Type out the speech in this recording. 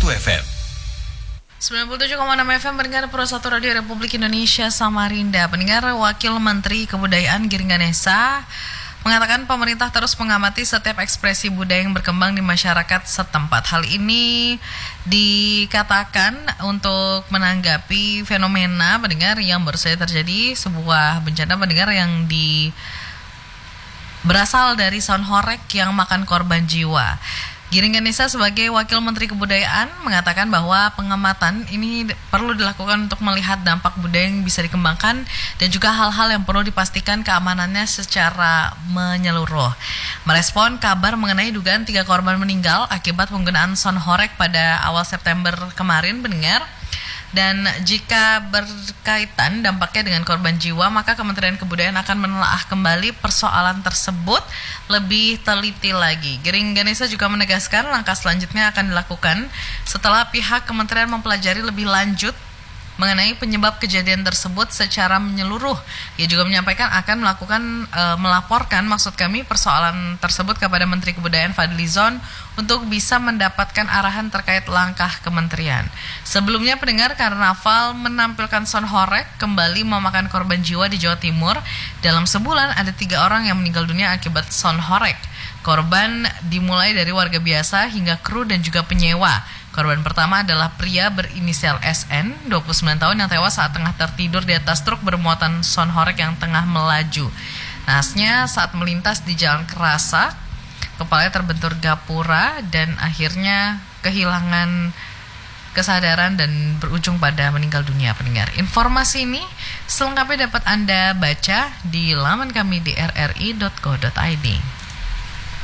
FM. 97,6 FM pendengar Pro 1 Radio Republik Indonesia Samarinda. Pendengar, Wakil Menteri Kebudayaan Giring Ganesa mengatakan pemerintah terus mengamati setiap ekspresi budaya yang berkembang di masyarakat setempat. Hal ini dikatakan untuk menanggapi fenomena pendengar yang baru saja terjadi, sebuah bencana pendengar yang berasal dari sound horeg yang makan korban jiwa. Giring Ganesa sebagai Wakil Menteri Kebudayaan mengatakan bahwa pengamatan ini perlu dilakukan untuk melihat dampak budaya yang bisa dikembangkan dan juga hal-hal yang perlu dipastikan keamanannya secara menyeluruh. Merespon kabar mengenai dugaan 3 korban meninggal akibat penggunaan sound horeg pada awal September kemarin, pendengar. Dan jika berkaitan dampaknya dengan korban jiwa, maka Kementerian Kebudayaan akan menelaah kembali persoalan tersebut lebih teliti lagi. Giring Ganesa juga menegaskan langkah selanjutnya akan dilakukan setelah pihak kementerian mempelajari lebih lanjut mengenai penyebab kejadian tersebut secara menyeluruh. Ia juga menyampaikan akan melaporkan persoalan tersebut kepada Menteri Kebudayaan Fadlizon untuk bisa mendapatkan arahan terkait langkah kementerian. Sebelumnya pendengar, karnaval menampilkan sound horeg kembali memakan korban jiwa di Jawa Timur. Dalam sebulan ada 3 orang yang meninggal dunia akibat sound horeg. Korban dimulai dari warga biasa hingga kru dan juga penyewa. Korban pertama adalah pria berinisial SN, 29 tahun yang tewas saat tengah tertidur di atas truk bermuatan sound horeg yang tengah melaju. Naasnya saat melintas di Jalan Kerasak, kepalanya terbentur gapura dan akhirnya kehilangan kesadaran dan berujung pada meninggal dunia, pendengar. Informasi ini selengkapnya dapat Anda baca di laman kami di rri.co.id.